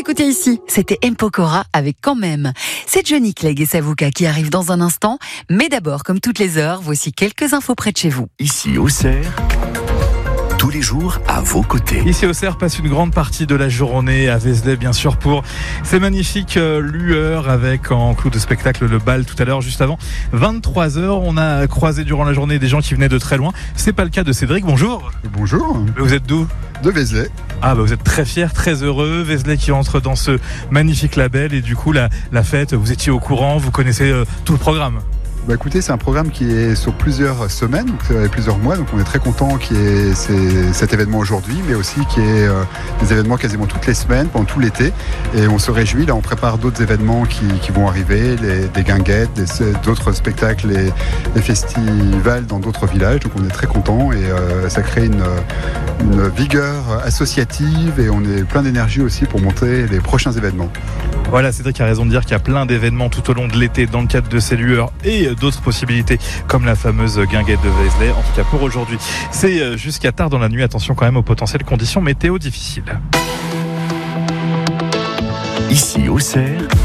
écoutiez ici, c'était M. Pokora avec Quand même. C'est Johnny Clegg et Savuka qui arrivent dans un instant. Mais d'abord, comme toutes les heures, voici quelques infos près de chez vous. Ici Auxerre, tous les jours à vos côtés. Ici Auxerre passe une grande partie de la journée à Vézelay, bien sûr, pour ces magnifiques lueurs avec en clou de spectacle le bal tout à l'heure, juste avant 23h. On a croisé durant la journée des gens qui venaient de très loin. C'est pas le cas de Cédric. Bonjour. Bonjour. Vous êtes d'où ? De Vézelay. Ah bah vous êtes très fiers, très heureux. Vézelay qui entre dans ce magnifique label et du coup la fête, vous étiez au courant, vous connaissez tout le programme. Bah écoutez, c'est un programme qui est sur plusieurs semaines, donc plusieurs mois, donc on est très content qu'il y ait cet événement aujourd'hui, mais aussi qu'il y ait des événements quasiment toutes les semaines, pendant tout l'été, et on se réjouit, là on prépare d'autres événements qui vont arriver, des guinguettes, d'autres spectacles, des festivals dans d'autres villages, donc on est très content et ça crée une vigueur associative et on est plein d'énergie aussi pour monter les prochains événements. Voilà, Cédric a raison de dire qu'il y a plein d'événements tout au long de l'été dans le cadre de ces lueurs et d'autres possibilités comme la fameuse guinguette de Vézelay. En tout cas pour aujourd'hui, c'est jusqu'à tard dans la nuit. Attention quand même aux potentielles conditions météo difficiles. Ici Auxerre.